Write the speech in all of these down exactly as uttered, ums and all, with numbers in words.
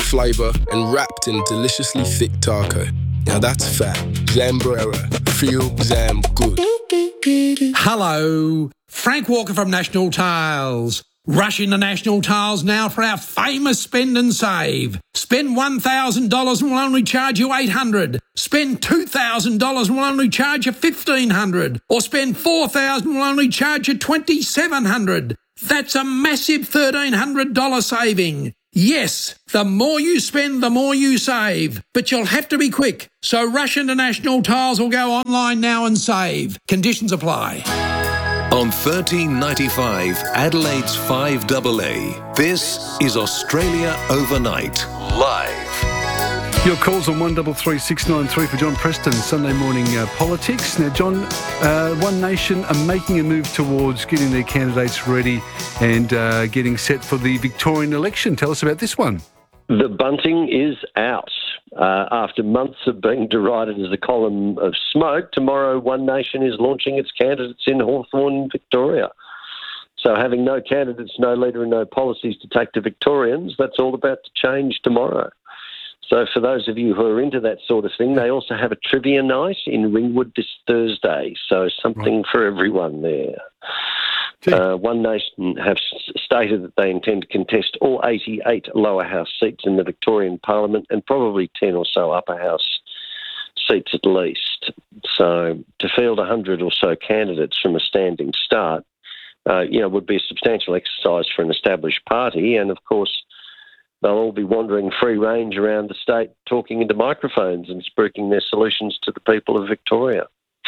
flavour and wrapped in deliciously thick taco. Now that's fat. Zambrera. Feel Zam good. Hello, Frank Walker from National Tiles. Rush into National Tiles now for our famous spend and save. Spend one thousand dollars and we'll only charge you eight hundred dollars. Spend two thousand dollars and we'll only charge you fifteen hundred dollars. Or spend four thousand dollars and we'll only charge you twenty-seven hundred dollars. That's a massive thirteen hundred dollars saving. Yes, the more you spend, the more you save. But you'll have to be quick. So rush into National Tiles or go online now and save. Conditions apply. On thirteen ninety-five, Adelaide's five A A, this is Australia Overnight, live. Your calls on one three three six nine three for John Preston, Sunday morning uh, politics. Now, John, uh, One Nation are making a move towards getting their candidates ready and uh, getting set for the Victorian election. Tell us about this one. The bunting is out. Uh, after months of being derided as a column of smoke, tomorrow One Nation is launching its candidates in Hawthorn, Victoria. So having no candidates, no leader and no policies to take to Victorians, that's all about to change tomorrow. So for those of you who are into that sort of thing, they also have a trivia night in Ringwood this Thursday. So something right for everyone there. Uh, One Nation have stated that they intend to contest all eighty-eight lower house seats in the Victorian Parliament and probably ten or so upper house seats at least. So to field one hundred or so candidates from a standing start, uh, you know, would be a substantial exercise for an established party. And of course, they'll all be wandering free range around the state, talking into microphones and spruiking their solutions to the people of Victoria.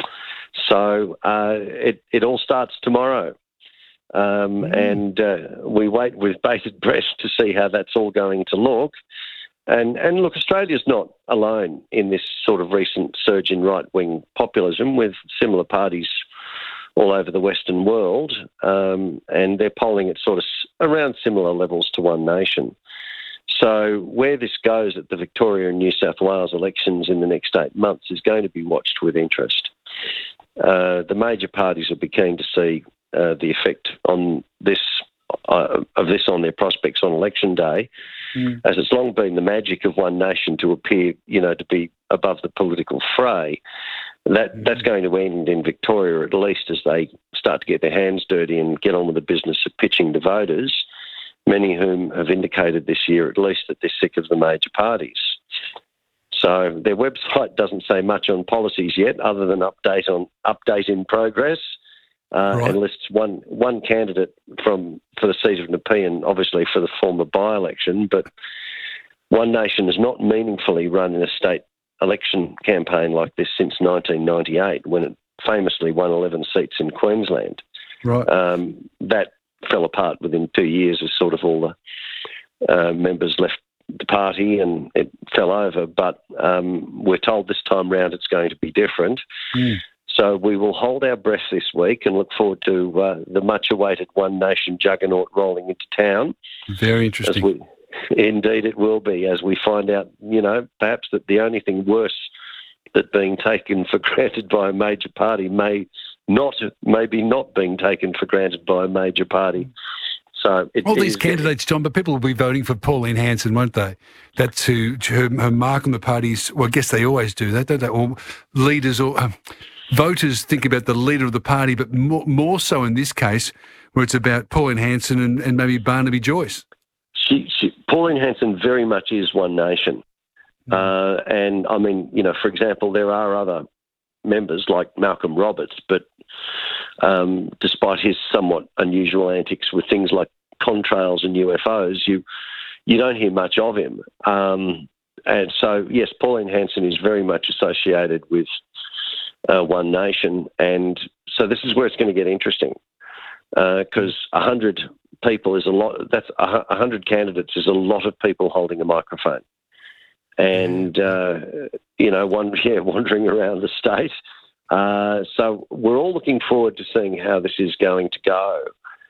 So uh, it, it all starts tomorrow. Um, mm. And uh, we wait with bated breath to see how that's all going to look. And, and look, Australia's not alone in this sort of recent surge in right-wing populism, with similar parties all over the Western world, um, and they're polling at sort of around similar levels to One Nation. So where this goes at the Victoria and New South Wales elections in the next eight months is going to be watched with interest. Uh, the major parties will be keen to see uh, the effect on this uh, of this on their prospects on election day, mm. as it's long been the magic of One Nation to appear, you know, to be above the political fray. That mm. that's going to end in Victoria, at least, as they start to get their hands dirty and get on with the business of pitching to voters, many of whom have indicated this year at least that they're sick of the major parties. So their website doesn't say much on policies yet, other than update on update in progress, uh, right. and lists one one candidate from for the seat of Nepean, obviously for the former by-election. But One Nation has not meaningfully run in a state election campaign like this since nineteen ninety-eight, when it famously won eleven seats in Queensland. Right. Um, that fell apart within two years as sort of all the uh, members left the party and it fell over. But um, we're told this time round it's going to be different. Mm. So we will hold our breath this week and look forward to uh, the much-awaited One Nation juggernaut rolling into town. Very interesting. We, indeed it will be, as we find out, you know, perhaps that the only thing worse than being taken for granted by a major party may not, maybe not being taken for granted by a major party. So it, all it these is, candidates, John, but people will be voting for Pauline Hanson, won't they? That's who her, her mark on the parties. Well, I guess they always do that, don't they? Or leaders or um, voters think about the leader of the party, but more, more so in this case, where it's about Pauline Hanson and, and maybe Barnaby Joyce. She, she, Pauline Hanson very much is One Nation. Mm. Uh, and, I mean, you know, for example, there are other members like Malcolm Roberts, but um, despite his somewhat unusual antics with things like contrails and U F Os, you you don't hear much of him. Um, and so, yes, Pauline Hanson is very much associated with uh, One Nation. And so this is where it's going to get interesting, because uh, one hundred people is a lot. That's one hundred candidates is a lot of people holding a microphone. And, uh, you know, one, yeah, wandering around the state. Uh, so we're all looking forward to seeing how this is going to go.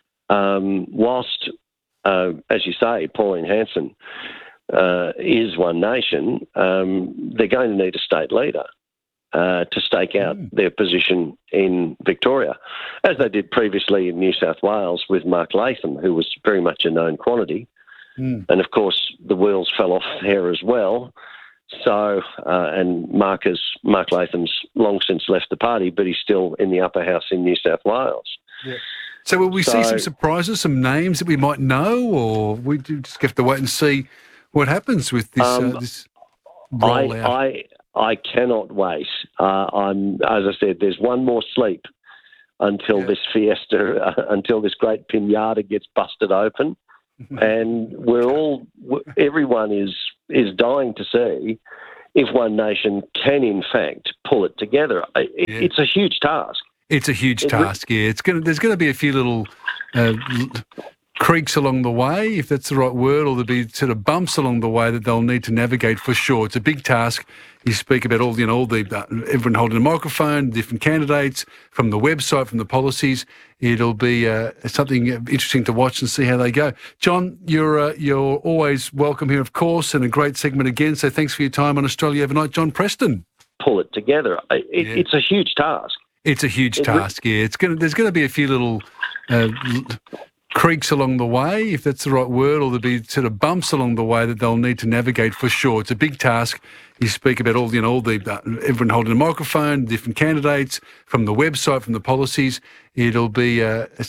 Um, whilst, uh, as you say, Pauline Hanson uh, is One Nation, um, they're going to need a state leader uh, to stake out mm. their position in Victoria, as they did previously in New South Wales with Mark Latham, who was very much a known quantity. Mm. And, of course, the wheels fell off there as well. So, uh, and Mark, has, Mark Latham's long since left the party, but he's still in the upper house in New South Wales. Yeah. So will we so, see some surprises, some names that we might know, or we just have to wait and see what happens with this, um, uh, this rollout? I, I, I cannot wait. Uh, I'm, as I said, there's one more sleep until yeah. this fiesta, uh, until this great pinata gets busted open. And we're all, everyone is is dying to see if One Nation can, in fact, pull it together. It, yeah. It's a huge task. It's a huge it, task, yeah. It's gonna. There's going to be a few little uh, creaks along the way, if that's the right word, or there'll be sort of bumps along the way that they'll need to navigate for sure. It's a big task. You speak about all, you know, all the uh, everyone holding a microphone, different candidates, from the website, from the policies. It'll be uh, something interesting to watch and see how they go. John, you're uh, you're always welcome here, of course, and a great segment again. So thanks for your time on Australia Overnight, John Preston. Pull it together. It, yeah. It's a huge task. It's a huge it task. Re- yeah, it's going. There's going to be a few little. Uh, creaks along the way, if that's the right word, or there'll be sort of bumps along the way that they'll need to navigate for sure. It's a big task. You speak about all, you know, all the uh, everyone holding a microphone, different candidates, from the website, from the policies. It'll be uh,